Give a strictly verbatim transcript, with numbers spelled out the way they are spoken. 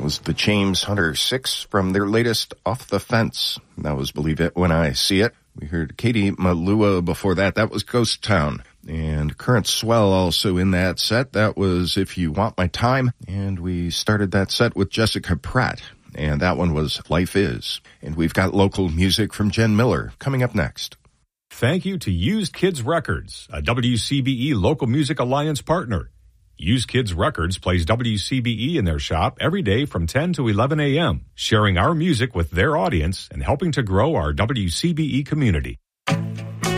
was the James Hunter Six from their latest Off the Fence. That was Believe It When I See It. We heard Katie Malua before that. That was Ghost Town. And Current Swell also in that set. That was If You Want My Time. And we started that set with Jessica Pratt. And that one was Life Is. And we've got local music from Jen Miller coming up next. Thank you to Used Kids Records, a W C B E Local Music Alliance partner. Used Kids Records plays W C B E in their shop every day from ten to eleven a.m., sharing our music with their audience and helping to grow our W C B E community.